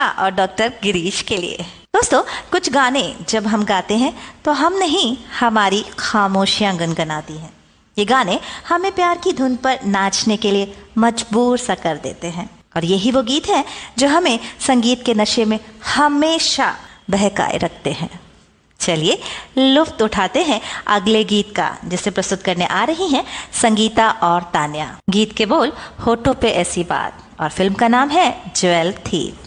और डॉक्टर गिरीश के लिए। दोस्तों, कुछ गाने जब हम गाते हैं तो हम नहीं, हमारी खामोशियां गुनगुनाती हैं। ये गाने हमें प्यार की धुन पर नाचने के लिए मजबूर सा कर देते हैं, और यही वो गीत है जो हमें संगीत के नशे में हमेशा बहकाए रखते हैं। चलिए लुत्फ उठाते हैं अगले गीत का, जिसे प्रस्तुत करने आ रही हैं संगीता और तान्या। गीत के बोल होठों पे ऐसी बात, और फिल्म का नाम है ज्वेल थीफ।